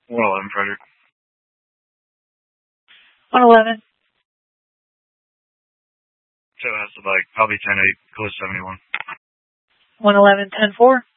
111, Frederick. 111. So that's like probably 10-8, close 71. 111, 10-4.